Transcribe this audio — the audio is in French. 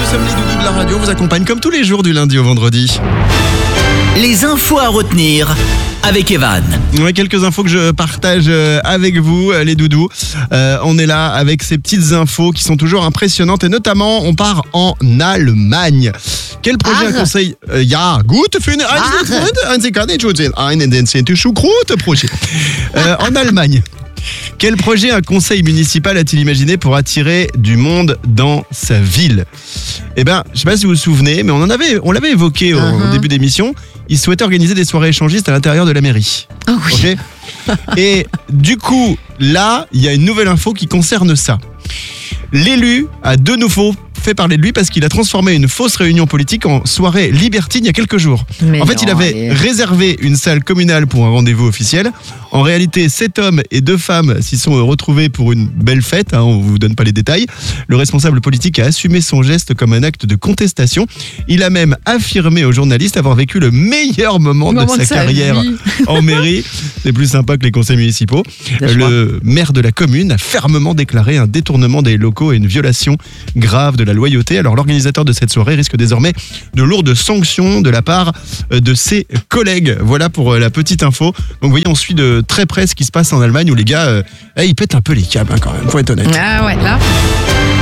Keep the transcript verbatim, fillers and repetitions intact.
sommes les doudous de la radio, on vous accompagne comme tous les jours du lundi au vendredi. Les infos à retenir avec Evan. Ouais, quelques infos que je partage avec vous, les doudous. Euh, on est là avec ces petites infos qui sont toujours impressionnantes et notamment on part en Allemagne. Quel projet Ah. un conseil euh, Ja, gut für eine und Sie kann nicht schon sehen. Einen den Zehnte Schuhkrute projet. Euh, En Allemagne. Quel projet un conseil municipal a-t-il imaginé pour attirer du monde dans sa ville ? Eh bien, je ne sais pas si vous vous souvenez, mais on en avait, on l'avait évoqué au, Uh-huh. au début d'émission. Ils souhaitaient organiser des soirées échangistes à l'intérieur de la mairie. Oh oui. Ok. Et du coup, là, il y a une nouvelle info qui concerne ça. L'élu a de nouveau fait parler de lui parce qu'il a transformé une fausse réunion politique en soirée libertine il y a quelques jours. Mais en fait, non, il avait allez. réservé une salle communale pour un rendez-vous officiel. En réalité, sept hommes et deux femmes s'y sont retrouvés pour une belle fête. Hein, on ne vous donne pas les détails. Le responsable politique a assumé son geste comme un acte de contestation. Il a même affirmé aux journalistes avoir vécu le meilleur moment, Le de moment sa de sa carrière vie. en mairie. C'est plus sympa que les conseils municipaux. Lâche-moi. Le maire de la commune a fermement déclaré un détournement des locaux et une violation grave de la loyauté. Alors l'organisateur de cette soirée risque désormais de lourdes sanctions de la part de ses collègues. Voilà pour la petite info. Donc vous voyez, on suit de très près ce qui se passe en Allemagne où les gars, euh, eh, ils pètent un peu les câbles hein, quand même, faut être honnête. Ah ouais, là.